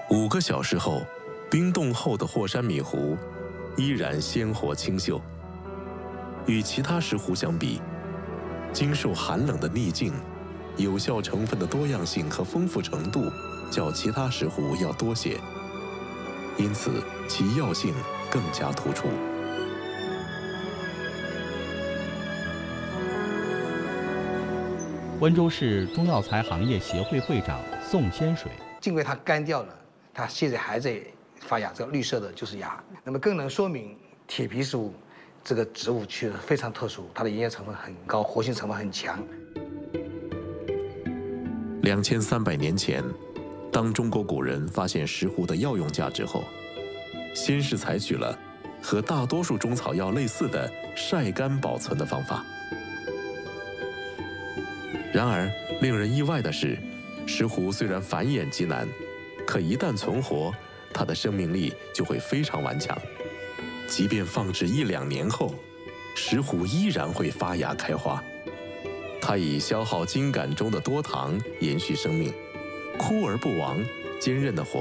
5个小时后，冰冻后的霍山米湖依然鲜活清秀。与其他石斛相比，经受寒冷的逆境，有效成分的多样性和丰富程度较其他石斛要多些，因此其药性更加突出。 温州市中药材行业协会会长宋先水， 因为它干掉了，它现在还在发芽，这个绿色的就是芽，那么更能说明铁皮石斛这个植物区非常特殊，它的营养成分很高，活性成分很强。 2300年前，当中国古人发现石斛的药用价值后，先是采取了和大多数中草药类似的晒干保存的方法。然而，令人意外的是，石斛虽然繁衍极难，可一旦存活，它的生命力就会非常顽强。即便放置1、2年后，石斛依然会发芽开花。它以消耗茎秆中的多糖延续生命，枯而不亡，坚韧的活。